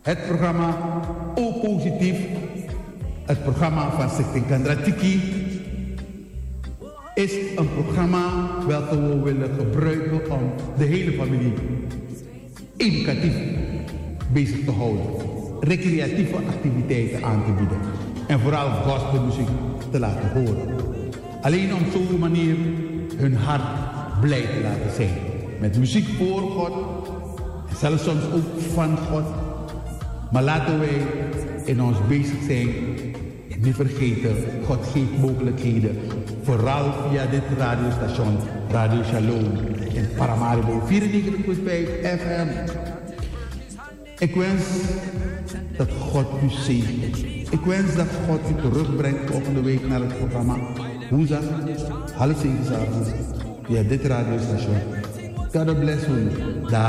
Het programma O Positief, het programma van Stichting Kandratiki, is een programma welke we willen gebruiken om de hele familie educatief bezig te houden, recreatieve activiteiten aan te bieden en vooral gospelmuziek te laten horen. Alleen om zo'n manier hun hart blij te laten zijn. Met muziek voor God en zelfs soms ook van God. Maar laten wij in ons bezig zijn en niet vergeten, God geeft mogelijkheden. Vooral via dit radiostation, Radio Shalom in Paramaribo 94.5 FM. Ik wens dat God u zegent. Ik wens dat God u terugbrengt volgende week naar het programma. Woensdag, 6:30 via dit radiostation. God bless you.